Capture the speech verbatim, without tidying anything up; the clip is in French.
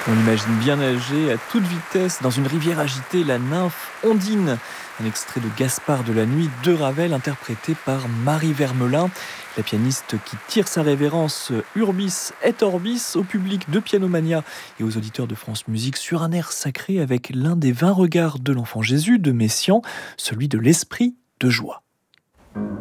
On l'imagine bien nager à toute vitesse dans une rivière agitée, la nymphe Ondine. Un extrait de Gaspard de la Nuit de Ravel, interprété par Marie Vermelin, la pianiste qui tire sa révérence Urbis et Orbis au public de Pianomania et aux auditeurs de France Musique sur un air sacré avec l'un des vingt regards de l'enfant Jésus de Messiaen, celui de l'Esprit de joie.